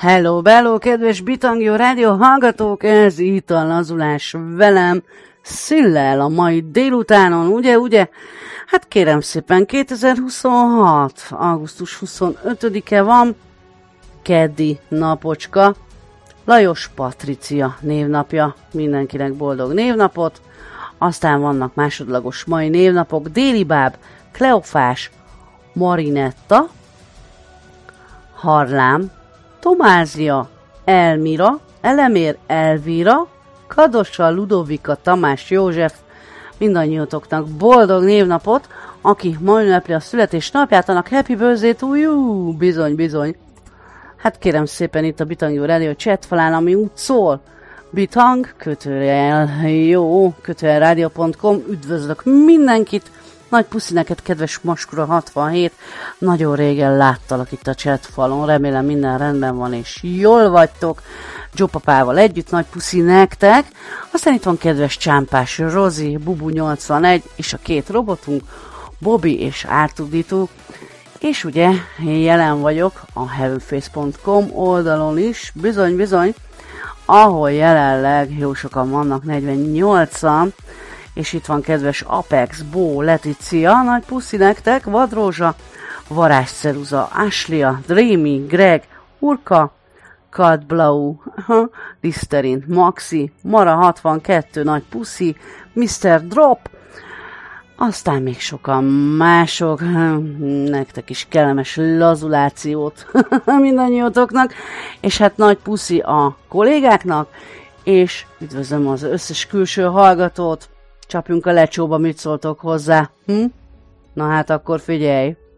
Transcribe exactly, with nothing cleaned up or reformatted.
Hello, bello, kedves Bitangjó rádió hallgatók, ez itt a lazulás velem, Szillel a mai délutánon, ugye, ugye? Hát kérem szépen, kétezer-huszonhat. augusztus huszonötödike van, keddi napocska, Lajos Patricia névnapja, mindenkinek boldog névnapot, aztán vannak másodlagos mai névnapok, Délibáb, Kleofás, Marinetta, Harlám, Tomázia, Elmira, Elemér, Elvira, Kadosa, Ludovika, Tamás, József, mindannyiótoknak boldog névnapot, aki ma ünnepli a születésnapját, annak happy birthday to you, bizony, bizony. Hát kérem szépen itt a Bitangjó rádió chat falán, ami úgy szól, bitang, kötőjel, jó, kötőjel rádió pont com, üdvözlök mindenkit, nagy puszi neked, kedves Maskura hatvanhét, nagyon régen láttalak itt a chat falon, remélem minden rendben van és jól vagytok, Dzsópapával együtt, nagy puszi nektek, aztán itt van kedves Csámpás Rozi, Bubu nyolcvanegy és a két robotunk, Bobby és Ártuditú, és ugye jelen vagyok a heavenface pont com oldalon is, bizony, bizony, ahol jelenleg jó sokan vannak, negyvennyolcan, és itt van kedves Apex, Bó, Leticia, nagy puszi nektek, Vadrózsa, Varázsceruza, Ashlia, Dreamy, Greg, Urka, Kadblau, Listerine, Maxi, Mara hatvankettő, nagy puszi, miszter Drop, aztán még sokan mások, nektek is kellemes lazulációt mindannyiótoknak, és hát nagy puszi a kollégáknak, és üdvözlöm az összes külső hallgatót, csapjunk a lecsóba, mit szóltok hozzá? Hm? Na hát akkor figyelj!